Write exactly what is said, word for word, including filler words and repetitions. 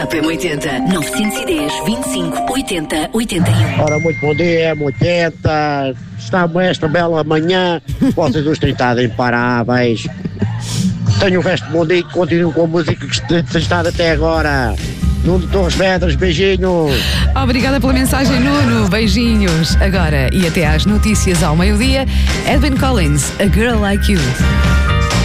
A P M oitenta, novecentos e dez, vinte e cinco, oitenta, oitenta e um. Ora, muito bom dia, M oitenta. Está esta bela manhã. Vocês os trintados imparáveis. Tenho o resto de bom dia e continuo com a música que tem estado até agora. Nuno Torres Vedras, beijinhos. Obrigada pela mensagem, Nuno. Beijinhos. Agora e até às notícias ao meio-dia, Edwin Collins, A Girl Like You.